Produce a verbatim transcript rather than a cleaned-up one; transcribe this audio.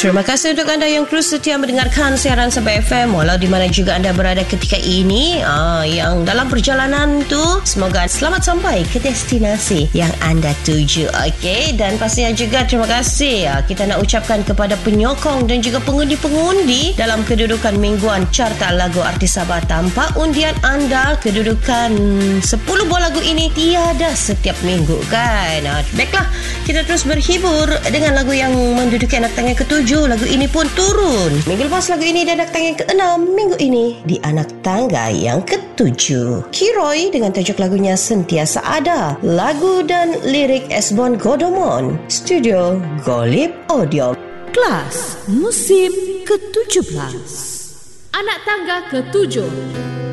Terima kasih untuk anda yang terus setia mendengarkan siaran Sabah F M walau di mana juga anda berada ketika ini. Ah, yang dalam perjalanan tu, semoga selamat sampai ke destinasi yang anda tuju. Okey, dan pastinya juga terima kasih ah, kita nak ucapkan kepada penyokong dan juga pengundi-pengundi dalam kedudukan mingguan Carta Lagu Artis Sabah. Tanpa undian anda, kedudukan sepuluh buah lagu ini tiada setiap minggu kan. Ah, baiklah, kita terus berhibur dengan lagu yang menduduki anak tangga ketujuh. Lagu ini pun turun minggu lepas, lagu ini di anak tangga yang keenam, minggu ini di anak tangga yang ketujuh. Kiroy dengan tajuk lagunya Sentiasa Ada, lagu dan lirik Esbon Godomon, studio Golib Audio. Kelas musim ketujuh belas, anak tangga ketujuh.